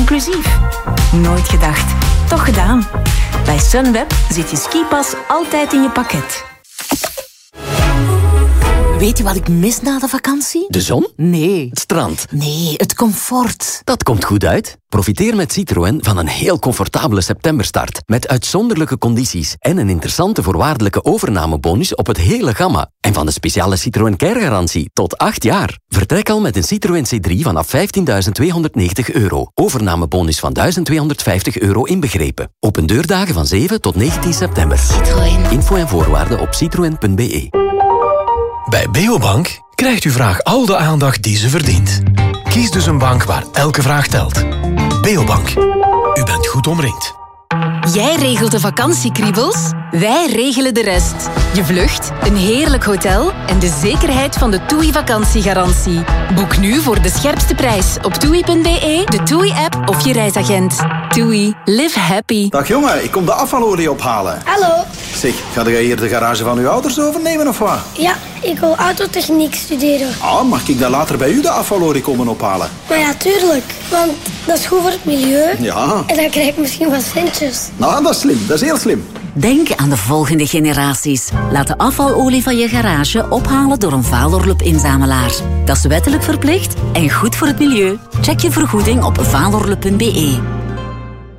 inclusief. Nooit gedacht, toch gedaan. Bij Sunweb zit je skipas altijd in je pakket. Weet je wat ik mis na de vakantie? De zon? Nee. Het strand? Nee, het comfort. Dat komt goed uit. Profiteer met Citroën van een heel comfortabele septemberstart. Met uitzonderlijke condities en een interessante voorwaardelijke overnamebonus op het hele gamma. En van de speciale Citroën Care-garantie tot 8 jaar. Vertrek al met een Citroën C3 vanaf €15.290. Overnamebonus van €1.250 inbegrepen. Open deurdagen van 7 tot 19 september. Citroën. Info en voorwaarden op citroen.be. Bij Beobank krijgt uw vraag al de aandacht die ze verdient. Kies dus een bank waar elke vraag telt. Beobank. U bent goed omringd. Jij regelt de vakantiekriebels, wij regelen de rest. Je vlucht, een heerlijk hotel en de zekerheid van de TUI vakantiegarantie. Boek nu voor de scherpste prijs op TUI.be, de TUI-app of je reisagent. TUI. Live happy. Dag jongen, ik kom de afvalolie ophalen. Hallo. Zeg, ga jij hier de garage van uw ouders overnemen of wat? Ja, ik wil autotechniek studeren. Ah, mag ik dan later bij u de afvalolie komen ophalen? Maar ja, tuurlijk. Want dat is goed voor het milieu. Ja. En dan krijg ik misschien wat centjes. Nou, dat is slim. Dat is heel slim. Denk aan de volgende generaties. Laat de afvalolie van je garage ophalen door een Valorlup-inzamelaar. Dat is wettelijk verplicht en goed voor het milieu. Check je vergoeding op valorlup.be.